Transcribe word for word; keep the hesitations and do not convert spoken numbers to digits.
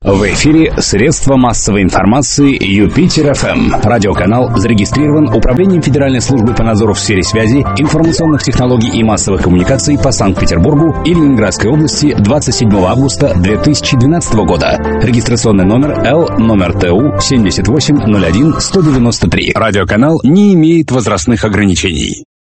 В эфире средства массовой информации Юпитер-ФМ. Радиоканал зарегистрирован Управлением Федеральной службы по надзору в сфере связи, информационных технологий и массовых коммуникаций по Санкт-Петербургу и Ленинградской области двадцать седьмого августа две тысячи двенадцатого года. Регистрационный номер Л, номер Т У семьдесят восемь ноль один сто девяносто три. Радиоканал не имеет возрастных ограничений.